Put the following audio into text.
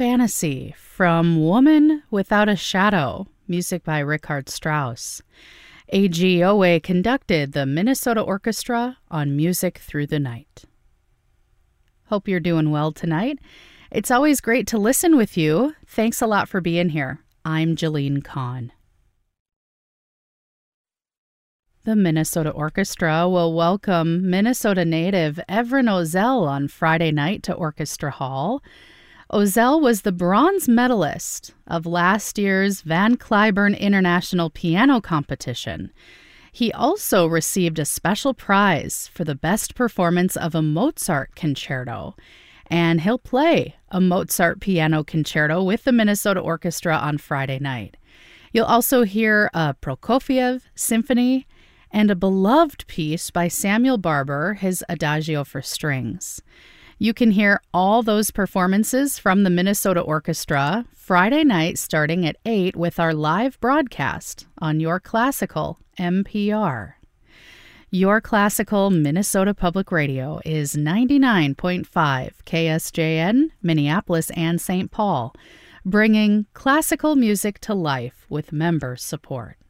Fantasy from Woman Without a Shadow, music by Richard Strauss. AGOA conducted the Minnesota Orchestra on Music Through the Night. Hope you're doing well tonight. It's always great to listen with you. Thanks a lot for being here. I'm Jalene Kahn. The Minnesota Orchestra will welcome Minnesota native Evren Ozel on Friday night to Orchestra Hall. Ozel was the bronze medalist of last year's Van Cliburn International Piano Competition. He also received a special prize for the best performance of a Mozart concerto, and he'll play a Mozart piano concerto with the Minnesota Orchestra on Friday night. You'll also hear a Prokofiev symphony and a beloved piece by Samuel Barber, his Adagio for Strings. You can hear all those performances from the Minnesota Orchestra Friday night starting at 8 with our live broadcast on Your Classical MPR. Your Classical Minnesota Public Radio is 99.5 KSJN, Minneapolis and St. Paul, bringing classical music to life with member support.